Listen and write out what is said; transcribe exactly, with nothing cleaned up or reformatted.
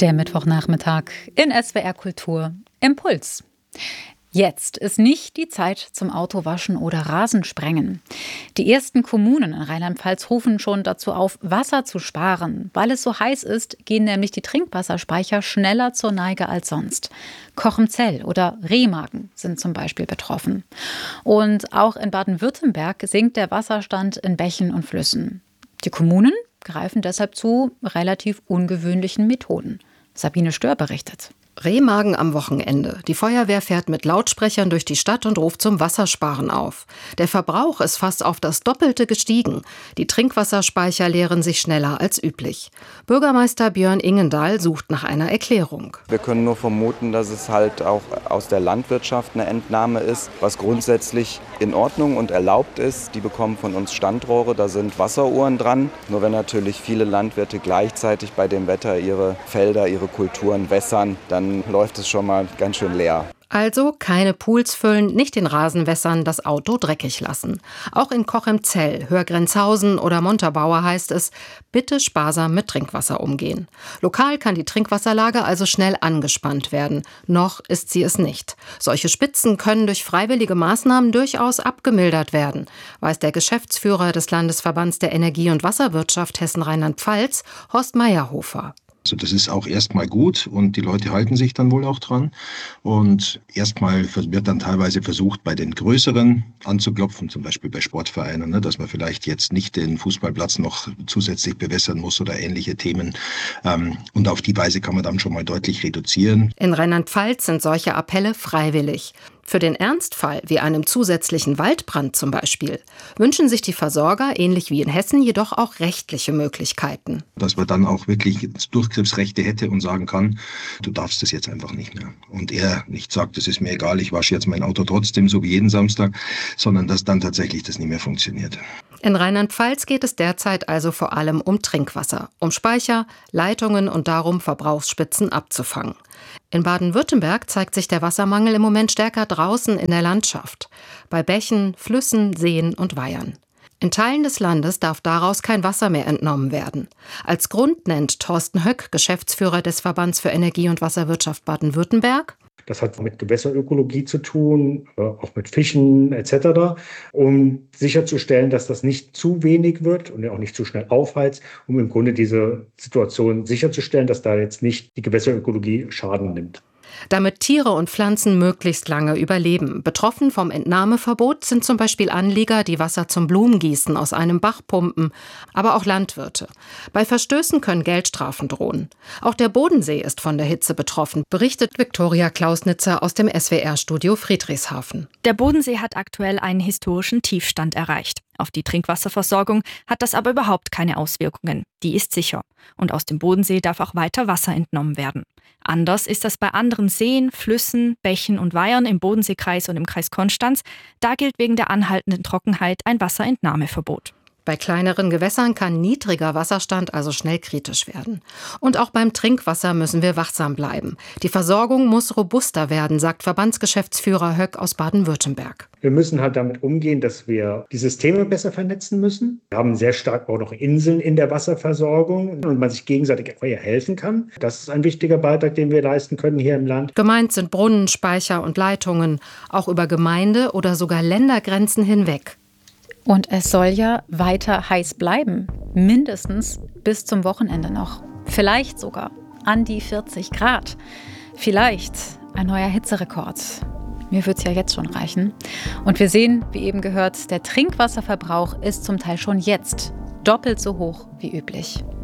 Der Mittwochnachmittag in S W R Kultur Impuls. Jetzt ist nicht die Zeit zum Autowaschen oder Rasensprengen. Die ersten Kommunen in Rheinland-Pfalz rufen schon dazu auf, Wasser zu sparen. Weil es so heiß ist, gehen nämlich die Trinkwasserspeicher schneller zur Neige als sonst. Kochemzell oder Remagen sind zum Beispiel betroffen. Und auch in Baden-Württemberg sinkt der Wasserstand in Bächen und Flüssen. Die Kommunen greifen deshalb zu relativ ungewöhnlichen Methoden. Sabine Stör berichtet. Remagen am Wochenende. Die Feuerwehr fährt mit Lautsprechern durch die Stadt und ruft zum Wassersparen auf. Der Verbrauch ist fast auf das Doppelte gestiegen. Die Trinkwasserspeicher leeren sich schneller als üblich. Bürgermeister Björn Ingendahl sucht nach einer Erklärung. Wir können nur vermuten, dass es halt auch aus der Landwirtschaft eine Entnahme ist, was grundsätzlich in Ordnung und erlaubt ist. Die bekommen von uns Standrohre, da sind Wasseruhren dran. Nur wenn natürlich viele Landwirte gleichzeitig bei dem Wetter ihre Felder, ihre Kulturen wässern, dann dann läuft es schon mal ganz schön leer. Also keine Pools füllen, nicht den Rasen wässern, das Auto dreckig lassen. Auch in Kochemzell, Hörgrenzhausen oder Montabaur heißt es, bitte sparsam mit Trinkwasser umgehen. Lokal kann die Trinkwasserlage also schnell angespannt werden. Noch ist sie es nicht. Solche Spitzen können durch freiwillige Maßnahmen durchaus abgemildert werden, weiß der Geschäftsführer des Landesverbands der Energie- und Wasserwirtschaft Hessen-Rheinland-Pfalz, Horst Meyerhofer. Also das ist auch erstmal gut und die Leute halten sich dann wohl auch dran. Und erstmal wird dann teilweise versucht, bei den Größeren anzuklopfen, zum Beispiel bei Sportvereinen, ne, dass man vielleicht jetzt nicht den Fußballplatz noch zusätzlich bewässern muss oder ähnliche Themen. Ähm, und auf die Weise kann man dann schon mal deutlich reduzieren. In Rheinland-Pfalz sind solche Appelle freiwillig. Für den Ernstfall, wie einem zusätzlichen Waldbrand zum Beispiel, wünschen sich die Versorger, ähnlich wie in Hessen, jedoch auch rechtliche Möglichkeiten. Dass man dann auch wirklich Durchgriffsrechte hätte und sagen kann, du darfst das jetzt einfach nicht mehr. Und er nicht sagt, es ist mir egal, ich wasche jetzt mein Auto trotzdem, so wie jeden Samstag, sondern dass dann tatsächlich das nicht mehr funktioniert. In Rheinland-Pfalz geht es derzeit also vor allem um Trinkwasser, um Speicher, Leitungen und darum, Verbrauchsspitzen abzufangen. In Baden-Württemberg zeigt sich der Wassermangel im Moment stärker draußen in der Landschaft, bei Bächen, Flüssen, Seen und Weihern. In Teilen des Landes darf daraus kein Wasser mehr entnommen werden. Als Grund nennt Thorsten Höck, Geschäftsführer des Verbands für Energie- und Wasserwirtschaft Baden-Württemberg: Das hat mit Gewässerökologie zu tun, auch mit Fischen et cetera, um sicherzustellen, dass das nicht zu wenig wird und auch nicht zu schnell aufheizt, um im Grunde diese Situation sicherzustellen, dass da jetzt nicht die Gewässerökologie Schaden nimmt. Damit Tiere und Pflanzen möglichst lange überleben. Betroffen vom Entnahmeverbot sind zum Beispiel Anlieger, die Wasser zum Blumengießen aus einem Bach pumpen, aber auch Landwirte. Bei Verstößen können Geldstrafen drohen. Auch der Bodensee ist von der Hitze betroffen, berichtet Viktoria Klausnitzer aus dem S W R-Studio Friedrichshafen. Der Bodensee hat aktuell einen historischen Tiefstand erreicht. Auf die Trinkwasserversorgung hat das aber überhaupt keine Auswirkungen. Die ist sicher. Und aus dem Bodensee darf auch weiter Wasser entnommen werden. Anders ist das bei anderen Seen, Flüssen, Bächen und Weihern im Bodenseekreis und im Kreis Konstanz. Da gilt wegen der anhaltenden Trockenheit ein Wasserentnahmeverbot. Bei kleineren Gewässern kann niedriger Wasserstand also schnell kritisch werden. Und auch beim Trinkwasser müssen wir wachsam bleiben. Die Versorgung muss robuster werden, sagt Verbandsgeschäftsführer Höck aus Baden-Württemberg. Wir müssen halt damit umgehen, dass wir die Systeme besser vernetzen müssen. Wir haben sehr stark auch noch Inseln in der Wasserversorgung und man sich gegenseitig auch helfen kann. Das ist ein wichtiger Beitrag, den wir leisten können hier im Land. Gemeint sind Brunnen, Speicher und Leitungen, auch über Gemeinde- oder sogar Ländergrenzen hinweg. Und es soll ja weiter heiß bleiben. Mindestens bis zum Wochenende noch. Vielleicht sogar an die vierzig Grad. Vielleicht ein neuer Hitzerekord. Mir würde es ja jetzt schon reichen. Und wir sehen, wie eben gehört, der Trinkwasserverbrauch ist zum Teil schon jetzt doppelt so hoch wie üblich.